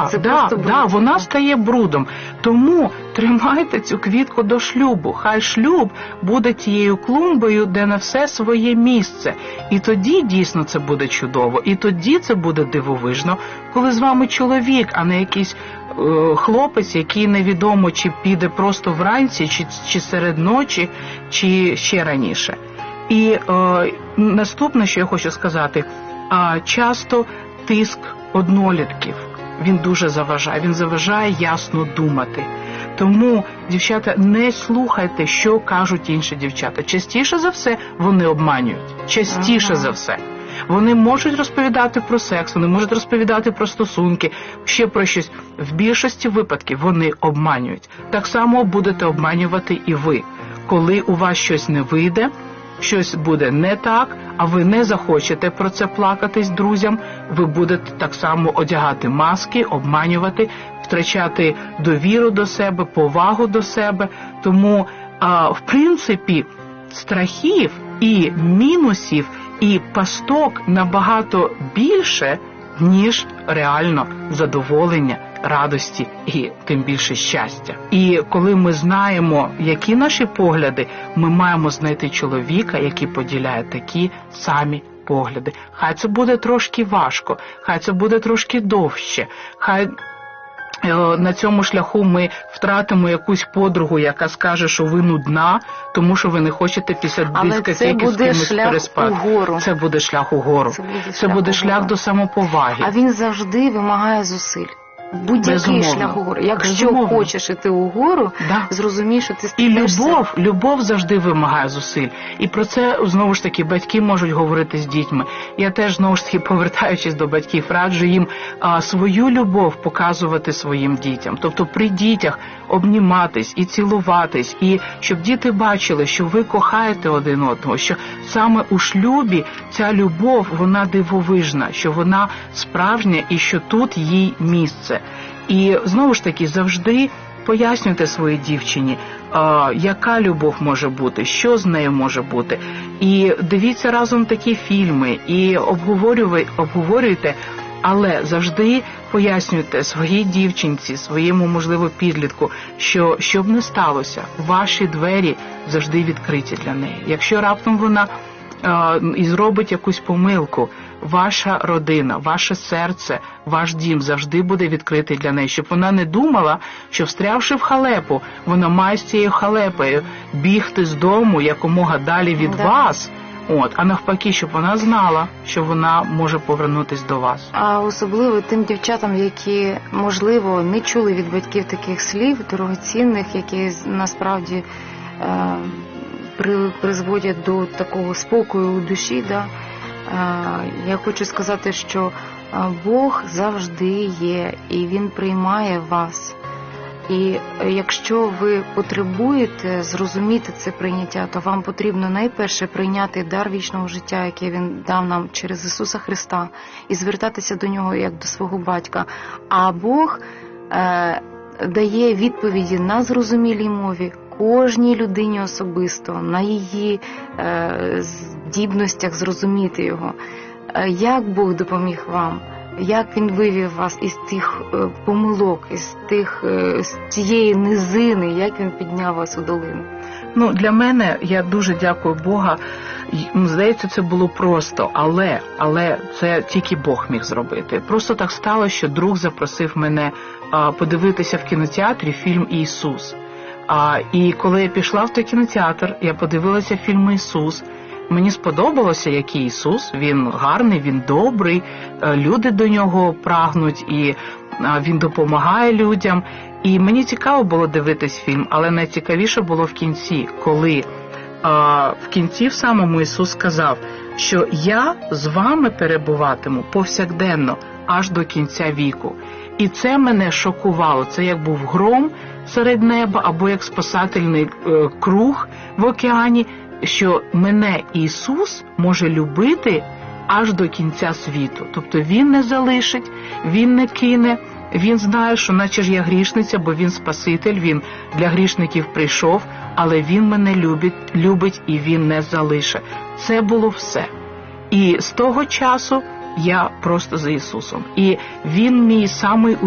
вона стає брудом. Тому тримайте цю квітку до шлюбу. Хай шлюб буде тією клумбою, де на все своє місце. І тоді дійсно це буде чудово. І тоді це буде дивовижно, коли з вами чоловік, а не якийсь хлопець, який невідомо, чи піде просто вранці, чи серед ночі, чи ще раніше. І наступне, що я хочу сказати, часто тиск однолітків, він дуже заважає, він заважає ясно думати. Тому, дівчата, не слухайте, що кажуть інші дівчата. Частіше за все вони обманюють, частіше за все. Вони можуть розповідати про секс, вони можуть розповідати про стосунки, ще про щось. В більшості випадків вони обманюють. Так само будете обманювати і ви. Коли у вас щось не вийде, щось буде не так, а ви не захочете про це плакатись друзям, ви будете так само одягати маски, обманювати, втрачати довіру до себе, повагу до себе. Тому, в принципі, страхів і мінусів, і пасток набагато більше, ніж реально задоволення, радості і тим більше щастя. І коли ми знаємо, які наші погляди, ми маємо знайти чоловіка, який поділяє такі самі погляди. Хай це буде трошки важко, хай це буде трошки довше, хай на цьому шляху ми втратимо якусь подругу, яка скаже, що ви нудна, тому що ви не хочете після дискотеки з кимось переспати. Це буде шлях угору. Це буде шлях до самоповаги. А він завжди вимагає зусиль. Будь-який шлях угору. Якщо хочеш іти угору, зрозумій, що ти стремишся. І любов завжди вимагає зусиль. І про це, знову ж таки, батьки можуть говорити з дітьми. Я теж, знову ж таки, повертаючись до батьків, раджу їм свою любов показувати своїм дітям. Тобто при дітях обніматись і цілуватись, і щоб діти бачили, що ви кохаєте один одного, що саме у шлюбі ця любов, вона дивовижна, що вона справжня і що тут їй місце. І, знову ж таки, завжди пояснюйте своїй дівчині, яка любов може бути, що з нею може бути. І дивіться разом такі фільми, і обговорюйте, але завжди пояснюйте своїй дівчинці, своєму, можливо, підлітку, що щоб не сталося, ваші двері завжди відкриті для неї. Якщо раптом вона і зробить якусь помилку, ваша родина, ваше серце, ваш дім завжди буде відкритий для неї, щоб вона не думала, що встрявши в халепу, вона має з цією халепою бігти з дому якомога далі від вас, а навпаки, щоб вона знала, що вона може повернутися до вас. А особливо тим дівчатам, які, можливо, не чули від батьків таких слів дорогоцінних, які насправді призводять до такого спокою у душі, я хочу сказати, що Бог завжди є, і Він приймає вас. І якщо ви потребуєте зрозуміти це прийняття, то вам потрібно найперше прийняти дар вічного життя, який Він дав нам через Ісуса Христа, і звертатися до Нього як до свого батька. А Бог дає відповіді на зрозумілій мові кожній людині особисто, на її здібностях зрозуміти Його. Як Бог допоміг вам? Як Він вивів вас із тих помилок, з цієї низини, як Він підняв вас у долину? Для мене, я дуже дякую Бога, здається, це було просто, але це тільки Бог міг зробити. Просто так сталося, що друг запросив мене подивитися в кінотеатрі фільм «Ісус». І коли я пішла в той кінотеатр, я подивилася фільм «Ісус». Мені сподобалося, який Ісус, Він гарний, Він добрий, люди до Нього прагнуть, і Він допомагає людям. І мені цікаво було дивитись фільм, але найцікавіше було в кінці, коли в кінці в самому Ісус сказав, що я з вами перебуватиму повсякденно аж до кінця віку. І це мене шокувало, це як був гром серед неба, або як спасательний круг в океані, що мене Ісус може любити аж до кінця світу. Тобто Він не залишить, Він не кине, Він знає, що наче ж я грішниця, бо Він Спаситель, Він для грішників прийшов, але Він мене любить і Він не залишить. Це було все. І з того часу я просто за Ісусом. І Він мій самий